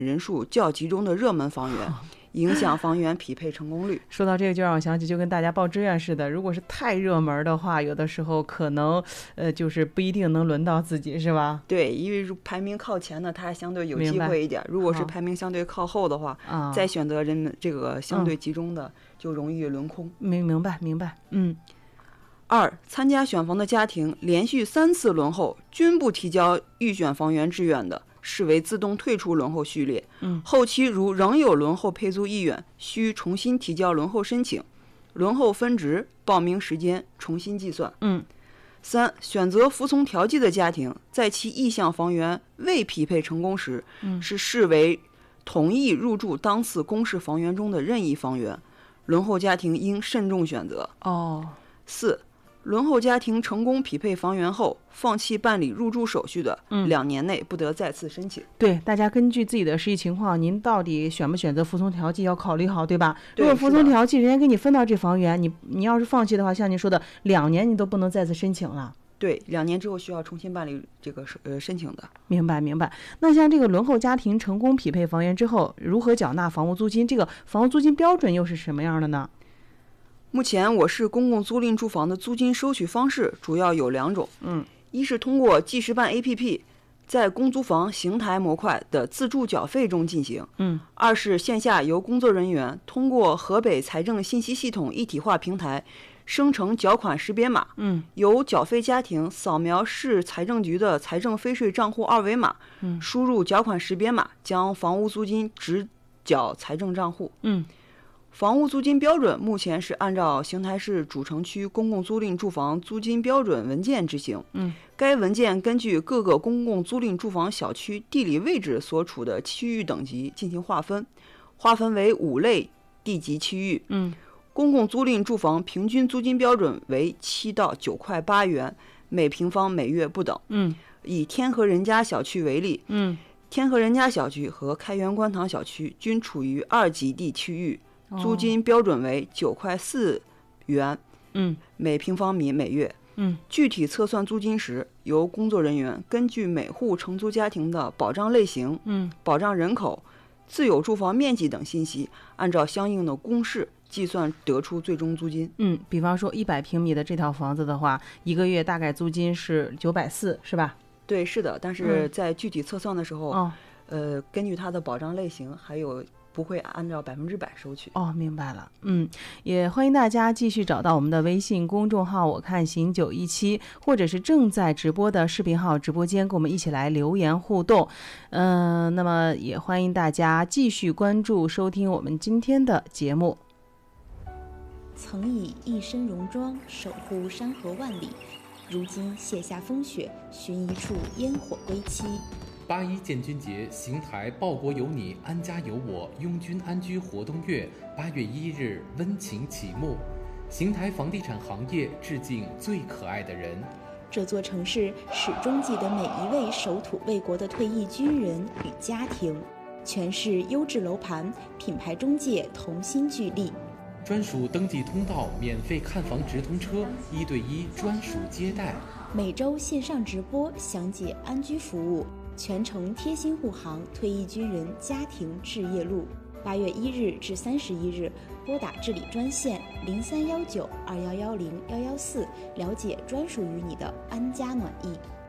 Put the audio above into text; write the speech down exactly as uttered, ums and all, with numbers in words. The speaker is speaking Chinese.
人数较集中的热门房源，影响房源匹配成功率。 说到这个就让我想起就跟大家报志愿似的，如果是太热门的话，有的时候可能呃就是不一定能轮到自己，是吧？ 对，因为排名靠前呢它还相对有机会一点，如果是排名相对靠后的话，再选择人们这个相对集中的、嗯、就容易轮空。 明明白明白。嗯。 二、参加选房的家庭连续三次轮候均不提交预选房源志愿的，视为自动退出轮候序列。 嗯， 后期如仍有轮候配租意愿，需重新提交轮候申请，轮候分值、报名时间重新计算。 嗯。 三、选择服从调剂的家庭，在其意向房源未匹配成功时， 嗯、 是视为同意入住当次公示房源中的任意房源，轮候家庭应慎重选择。 哦。 四、轮候家庭成功匹配房源后，放弃办理入住手续的， 嗯， 两年内不得再次申请。 对，大家根据自己的实际情况，您到底选不选择服从调剂要考虑好，对吧？ 对， 如果服从调剂，人家给你分到这房源，你你要是放弃的话，像您说的，两年你都不能再次申请了。 对，两年之后需要重新办理这个呃申请的。 明白明白。那像这个轮候家庭成功匹配房源之后，如何缴纳房屋租金？这个房屋租金标准又是什么样的呢？ 目前我市公共租赁住房的租金收取方式主要有两种， 嗯， 一是通过记事办 A P P 在公租房邢台模块的自助缴费中进行， 嗯， 二是线下由工作人员通过河北财政信息系统一体化平台生成缴款识别码， 嗯， 由缴费家庭扫描市财政局的财政非税账户二维码， 嗯， 输入缴款识别码，将房屋租金直缴财政账户， 嗯。 房屋租金标准目前是按照邢台市主城区公共租赁住房租金标准文件执行。 嗯， 该文件根据各个公共租赁住房小区地理位置所处的区域等级进行划分，划分为五类地级区域。 嗯， 公共租赁住房平均租金标准为七到九块八元每平方每月不等。 嗯， 以天河人家小区为例， 嗯， 天河人家小区和开元观塘小区均处于二级地区域。租金标准为九块四元， 嗯， 每平方米每月， 嗯， 具体测算租金时，由工作人员根据每户承租家庭的保障类型、 嗯， 保障人口、自有住房面积等信息，按照相应的公式计算得出最终租金。 嗯，比方说一百平米的这套房子的话，一个月大概租金是九百四，是吧？ 对，是的，但是在具体测算的时候， 哦、 呃，根据它的保障类型还有。不会按照百分之百收取。 哦，明白了。嗯，也欢迎大家继续找到我们的微信公众号我看行九一七，或者是正在直播的视频号直播间，跟我们一起来留言互动。嗯、呃，那么也欢迎大家继续关注收听我们今天的节目。 曾以一身戎装守护山河万里，如今卸下风雪，寻一处烟火归期。 八一建军节，邢台报国有你，安家有我，拥军安居活动月八月一日温情启幕。邢台房地产行业致敬最可爱的人。 这座城市始终记得每一位守土卫国的退役军人与家庭。全市优质楼盘，品牌中介同心聚力。 专属登记通道，免费看房直通车，一对一专属接待。 每周线上直播详解安居服务。全程贴心护航退役军人家庭置业路。八月一日至三十一日，拨打治理专线零三幺九二幺幺零幺幺四，了解专属于你的安家暖意。